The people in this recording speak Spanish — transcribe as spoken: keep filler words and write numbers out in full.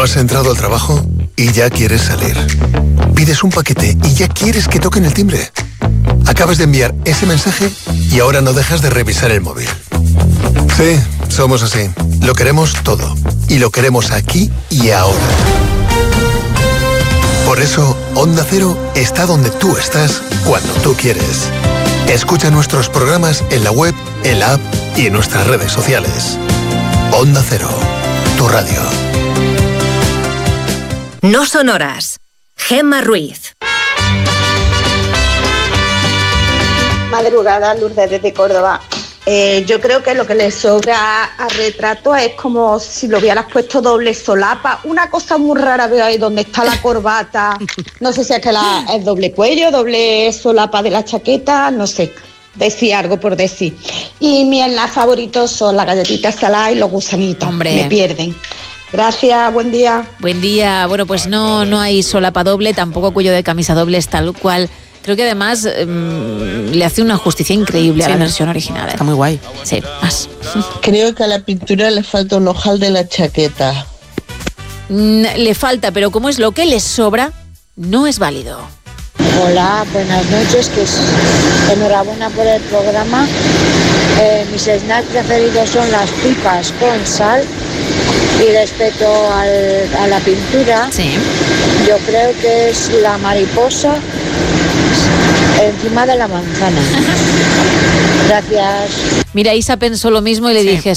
¿No has entrado al trabajo y ya quieres salir? Pides un paquete y ya quieres que toquen el timbre. Acabas de enviar ese mensaje y ahora no dejas de revisar el móvil. Sí, somos así. Lo queremos todo. Y lo queremos aquí y ahora. Por eso, Onda Cero está donde tú estás, cuando tú quieres. Escucha nuestros programas en la web, en la app y en nuestras redes sociales. Onda Cero, tu radio. No son horas. Gemma Ruiz. Madrugada, Lourdes desde Córdoba. Eh, yo creo que lo que le sobra a Retrato es como si lo hubieras puesto doble solapa. Una cosa muy rara veo ahí donde está la corbata. No sé si es que la, es doble cuello, doble solapa de la chaqueta, no sé. Decir algo por decir. Y mis enlaces favoritos son las galletitas saladas y los gusanitos. Hombre. Me pierden. Gracias, buen día. Buen día. Bueno, pues no, no hay solapa doble, tampoco cuello de camisa doble, es tal cual. Creo que además mmm, le hace una justicia increíble sí, a la versión original. ¿eh? Está muy guay. Sí, más. Creo que a la pintura le falta un ojal de la chaqueta. Mm, le falta, pero como es lo que le sobra, no es válido. Hola, buenas noches, que es enhorabuena por el programa. Eh, mis snacks preferidos son las pipas con sal y respecto al, a la pintura, sí. Yo creo que es la mariposa encima de la manzana. Gracias. Mira, Isa pensó lo mismo y le sí. dije,